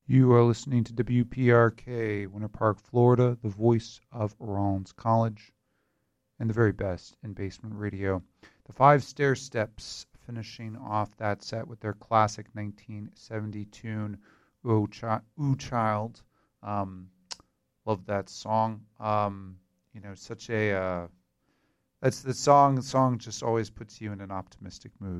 You are listening to WPRK, Winter Park, Florida, the voice of Rollins College, and the very best in basement radio. The Five Stair Steps finishing off that set with their classic 1970 tune, Ooh Child. Love that song. Such a that's the song. The song just always puts you in an optimistic mood.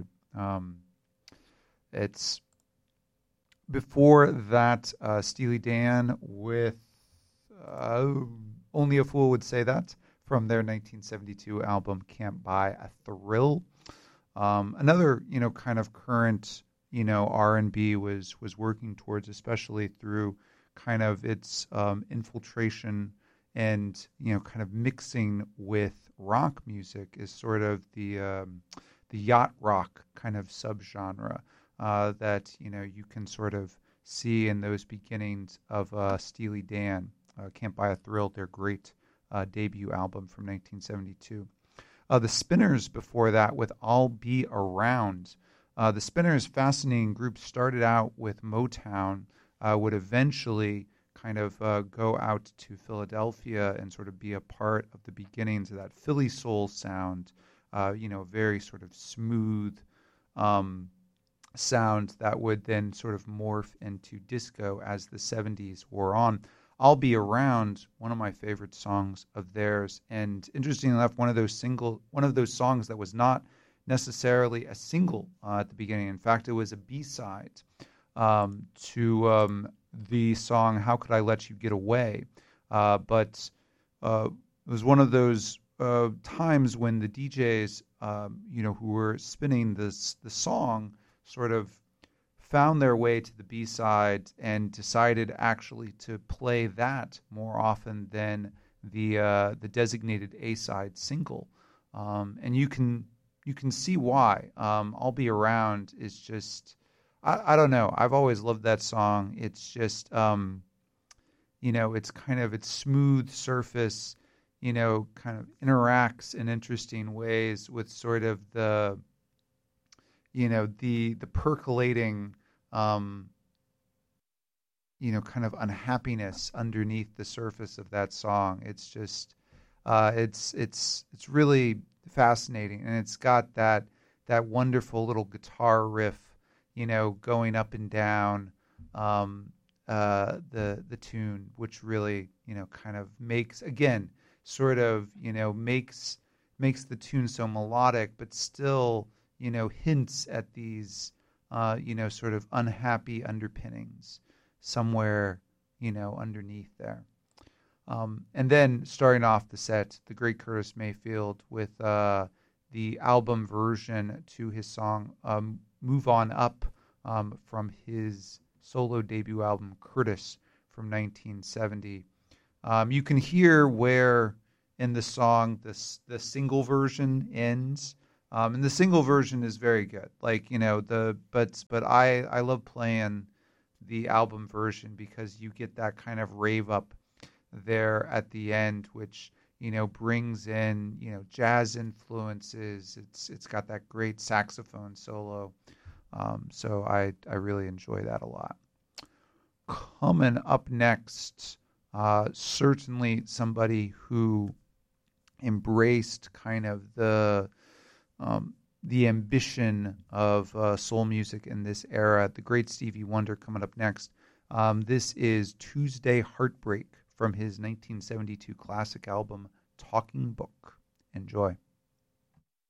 It's Before that, Steely Dan with Only a Fool Would Say That from their 1972 album Can't Buy a Thrill. Another, kind of current, R&B was working towards, especially through kind of its infiltration and, kind of mixing with rock music is sort of the yacht rock kind of subgenre that you can sort of see in those beginnings of Steely Dan. Can't Buy a Thrill, their great debut album from 1972. The Spinners before that with I'll Be Around. The Spinners, fascinating group, started out with Motown, would eventually kind of go out to Philadelphia and sort of be a part of the beginnings of that Philly soul sound, very sort of smooth sound that would then sort of morph into disco as the 70s wore on. I'll Be Around, one of my favorite songs of theirs, and interestingly enough, one of those songs that was not necessarily a single at the beginning. In fact, it was a B-side to the song "How Could I Let You Get Away," but it was one of those times when the DJs, who were spinning the song, sort of found their way to the B-side and decided actually to play that more often than the designated A-side single, and you can see why. "I'll Be Around" is just, I don't know. I've always loved that song. It's just it's kind of its smooth surface, kind of interacts in interesting ways with sort of the the percolating, kind of unhappiness underneath the surface of that song. It's just, it's really fascinating, and it's got that wonderful little guitar riff, going up and down the tune, which really, kind of makes, again, sort of, makes the tune so melodic, but still, hints at these, sort of unhappy underpinnings somewhere, underneath there. And then starting off the set, the great Curtis Mayfield with the album version to his song Move On Up from his solo debut album Curtis from 1970. You can hear where in the song the single version ends. And the single version is very good. Like, but I love playing the album version because you get that kind of rave up there at the end, which, brings in, jazz influences. It's got that great saxophone solo. So I really enjoy that a lot. Coming up next, certainly somebody who embraced kind of the ambition of soul music in this era. The great Stevie Wonder coming up next. This is Tuesday Heartbreak from his 1972 classic album Talking Book. Enjoy.